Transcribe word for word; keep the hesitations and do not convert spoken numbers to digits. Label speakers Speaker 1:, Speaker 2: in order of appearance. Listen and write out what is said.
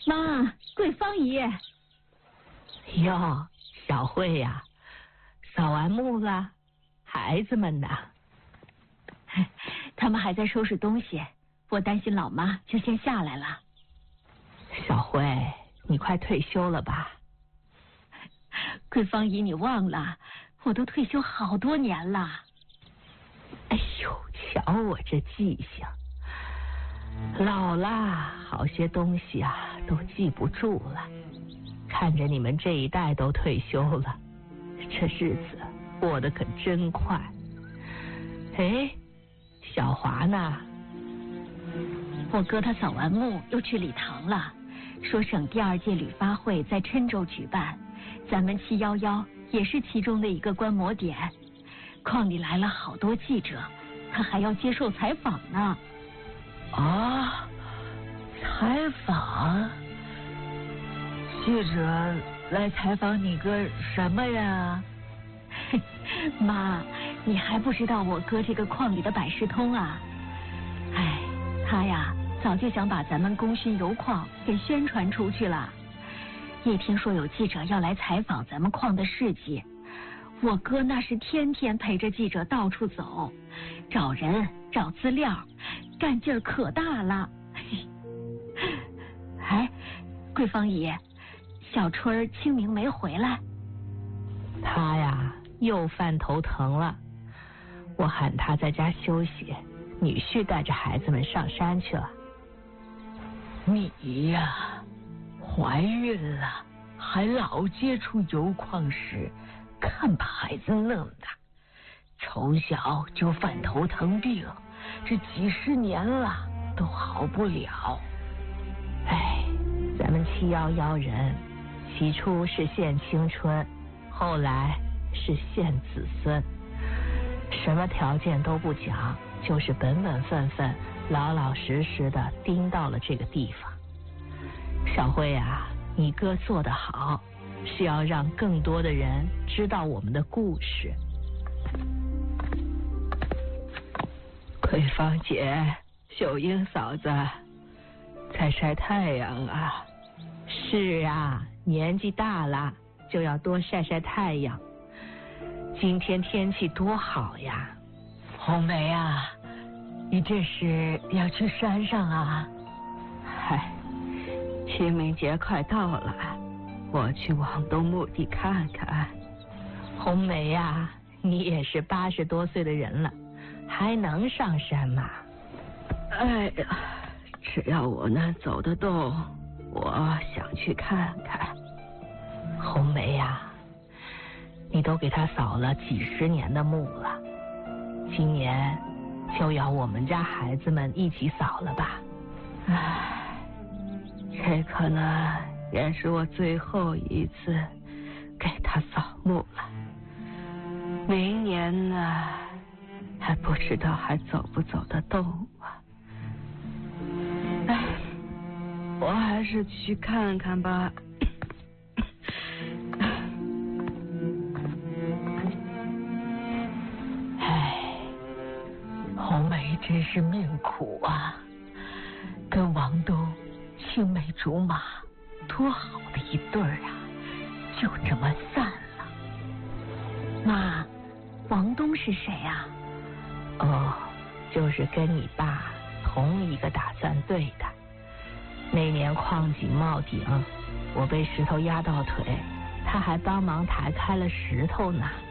Speaker 1: 妈，桂芳姨。
Speaker 2: 哟，小慧呀、啊，扫完墓了，孩子们呢？
Speaker 1: 他们还在收拾东西，我担心老妈，就先下来了。
Speaker 2: 小慧，你快退休了吧？
Speaker 1: 桂芳姨，你忘了，我都退休好多年了。
Speaker 2: 哎呦，瞧我这记性，老啦，好些东西啊都记不住了。看着你们这一代都退休了，这日子过得可真快。哎，小华呢？
Speaker 1: 我哥他扫完墓又去礼堂了，说省第二届旅发会在郴州举办，咱们七幺幺也是其中的一个观摩点。矿里来了好多记者，他还要接受采访呢。
Speaker 3: 啊，采访？记者来采访你哥什么呀？
Speaker 1: 妈，你还不知道我哥这个矿里的百事通啊？哎，他呀早就想把咱们功勋油矿给宣传出去了。一听说有记者要来采访咱们矿的事迹，我哥那是天天陪着记者到处走，找人找资料，干劲儿可大了。哎，桂芳姨，小春儿清明没回来？
Speaker 2: 他呀又犯头疼了，我喊他在家休息，女婿带着孩子们上山去了。
Speaker 3: 你呀，怀孕了还老接触油矿时，看把孩子弄的，从小就犯头疼病，这几十年了都好不了。
Speaker 2: 哎，咱们七幺幺人起初是献青春，后来是献子孙，什么条件都不讲，就是本本分分老老实实的盯到了这个地方。小慧啊，你哥做得好，是要让更多的人知道我们的故事。桂芳姐，秀英嫂子，在晒太阳啊？是啊，年纪大了就要多晒晒太阳。今天天气多好呀！
Speaker 3: 红梅啊，你这是要去山上啊？
Speaker 2: 嗨，清明节快到了，我去往东墓地看看。红梅呀，你也是八十多岁的人了，还能上山吗？
Speaker 3: 哎呀，只要我能走得动，我想去看看。
Speaker 2: 红梅呀，你都给他扫了几十年的墓了，今年就要我们家孩子们一起扫了吧？
Speaker 3: 唉，这可能也是我最后一次给他扫墓了。明年呢，还不知道还走不走得动啊。唉，我还是去看看吧。唉，红梅真是命苦啊，跟王东青梅竹马，多好的一对儿啊，就这么散了。
Speaker 1: 妈，王东是谁啊？
Speaker 2: 哦，就是跟你爸同一个打钻队的。那年矿井冒顶，我被石头压到腿，他还帮忙抬开了石头呢。